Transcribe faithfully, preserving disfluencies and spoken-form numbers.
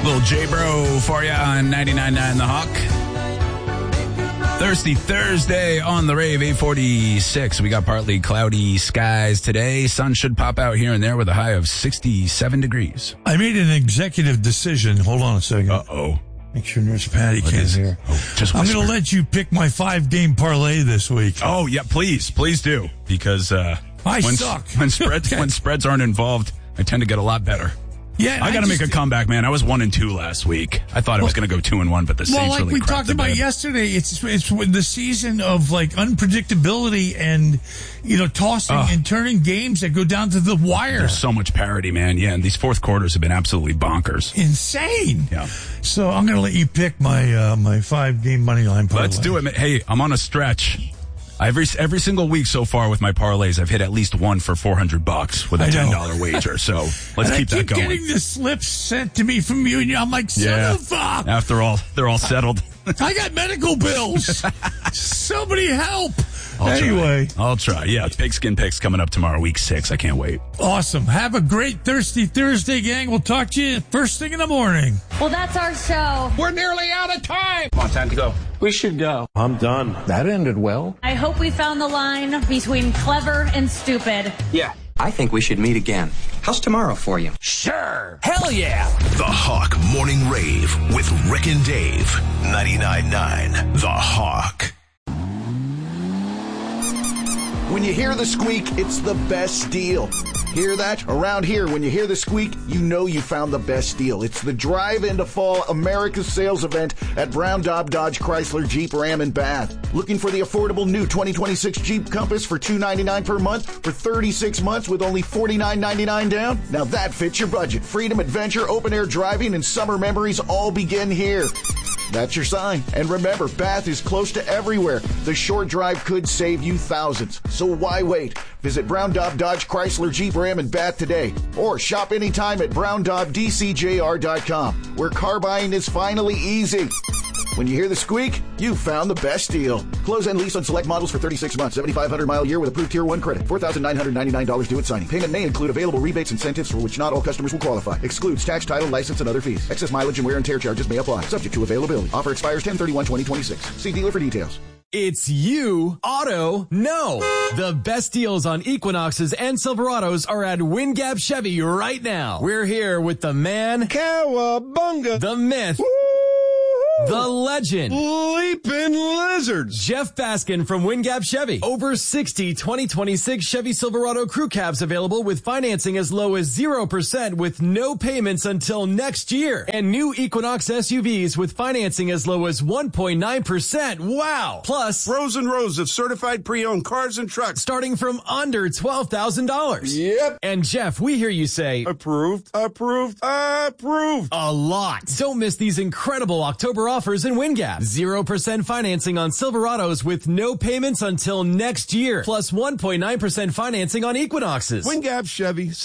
Little J-Bro for you on ninety-nine point nine The Hawk. Thirsty Thursday on the Rave, eight forty-six. We got partly cloudy skies today. Sun should pop out here and there with a high of sixty-seven degrees. I made an executive decision. Hold on a second. Uh-oh. Make sure Nurse Patty What can't is it? hear. Oh, just I'm whisper. going to let you pick my five-game parlay this week. Oh, yeah, please. Please do. Because uh, I when, suck. When spreads, Okay. when spreads aren't involved, I tend to get a lot better. Yeah, I got to make a just- comeback, man. I was one and two last week. I thought I was going to go two and one, but the Saints Well, like really we crapped talked the about bed. yesterday, it's it's with the season of like unpredictability and you know tossing Ugh. and turning games that go down to the wire. There's so much parity, man. Yeah, and these fourth quarters have been absolutely bonkers. Insane. Yeah. So I'm going to let you pick my uh, my five game money line parlay. Let's do it, man. Hey, I'm on a stretch. Every every single week so far with my parlays, I've hit at least one for four hundred bucks with a I know. ten dollar wager. So let's And keep I that keep going. getting the slips sent to me from you, and I'm like, son Yeah. of a fuck. After all, they're all settled. I got medical bills. Somebody help. I'll anyway, try. I'll try. Yeah, Pigskin Picks coming up tomorrow, week six. I can't wait. awesome. Have a great Thirsty Thursday, gang. We'll talk to you first thing in the morning. Well, that's our show. We're nearly out of time. Come on, time to go. We should go. I'm done. That ended well. I hope we found the line between clever and stupid. Yeah, I think we should meet again. How's tomorrow for you? Sure. Hell yeah. The Hawk Morning Rave with Rick and Dave. ninety-nine point nine The Hawk. When you hear the squeak, it's the best deal. Hear that? Around here, when you hear the squeak, you know you found the best deal. It's the Drive into Fall America's Sales Event at Brown Daub Dodge Chrysler Jeep Ram in Bath. Looking for the affordable new twenty twenty-six Jeep Compass for two hundred ninety-nine dollars per month for thirty-six months with only forty-nine ninety-nine down? Now that fits your budget. Freedom, adventure, open-air driving, and summer memories all begin here. That's your sign. And remember, Bath is close to everywhere. The short drive could save you thousands. So why wait? Visit Brown Daub Dodge Chrysler Jeep Ram in Bath today. Or shop anytime at brown daub d c j r dot com, where car buying is finally easy. When you hear the squeak, you found the best deal. Close and lease on select models for thirty-six months, seventy-five hundred mile year with approved Tier one credit. four thousand nine hundred ninety-nine dollars due at signing. Payment may include available rebates and incentives for which not all customers will qualify. Excludes tax, title, license, and other fees. Excess mileage and wear and tear charges may apply. Subject to availability. Offer expires ten thirty-one twenty twenty-six. See dealer for details. It's you, Auto, No. The best deals on Equinoxes and Silverados are at Wingap Chevy right now. We're here with the man, Cowabunga. the myth, the legend, Leaping lizards. Jeff Baskin from Wingap Chevy. Over sixty twenty twenty-six Chevy Silverado crew cabs available with financing as low as zero percent with no payments until next year. And new Equinox S U Vs with financing as low as one point nine percent. Wow. Plus, Rows and rows of certified pre-owned cars and trucks. starting from under twelve thousand dollars. Yep. And Jeff, we hear you say Approved, approved, approved. a lot. Don't miss these incredible October offers in Wingap. zero percent financing on Silverados with no payments until next year. Plus one point nine percent financing on Equinoxes. Wingap Chevy.